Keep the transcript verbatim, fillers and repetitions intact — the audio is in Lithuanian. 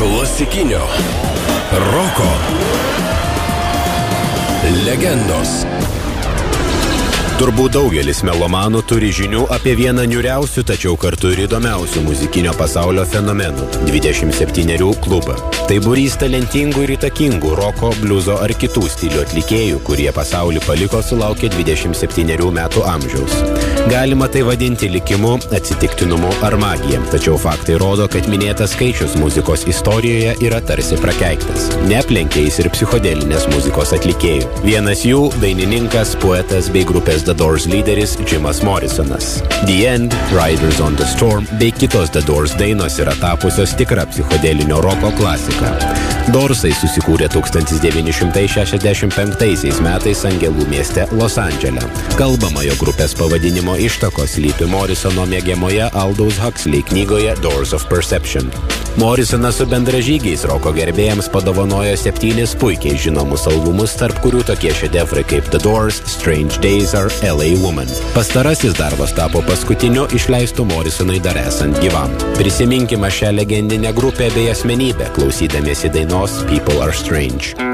Klasikinio roko legendos. Turbūt daugelis melomanų turi žinių apie vieną niūriausių, tačiau kartu ir įdomiausių muzikinio pasaulio fenomenų – dvidešimt septynerių klubą. Tai būrys talentingų ir įtakingų roko, bliuzo ar kitų stilių atlikėjų, kurie pasaulį paliko sulaukę dvidešimt septynerių metų amžiaus. Galima tai vadinti likimu, atsitiktinumu ar magija, tačiau faktai rodo, kad minėtas skaičius muzikos istorijoje yra tarsi prakeiktas. Neaplenkė jis ir psichodelinės muzikos atlikėjų. Vienas jų – dainininkas, poetas bei grupės The Doors lyderis Jimas Morrisonas. The End, Riders on the Storm bei kitos The Doors dainos yra tapusios tikra psichodelinio roko klasika. Doorsai susikūrė tūkstantis devyni šimtai šešiasdešimt penktaisiais metais Angelų mieste Los Andžele. Kalbama, jo grupės pavadinimo ištakos slypi Morrisono mėgiamoje Aldous Huxley knygoje Doors of Perception. Morrisonas su bendražygiais roko gerbėjams padovanojo septynis puikiai žinomus albumus, tarp kurių tokie šedevrai kaip The Doors, Strange Days ar L A Woman. Pastarasis darbas tapo paskutiniu išleistu Morrisonui dar esant gyvam. Prisiminkime šią legendinę grupę bei asmenybę, klausydamiesi dainos People Are Strange.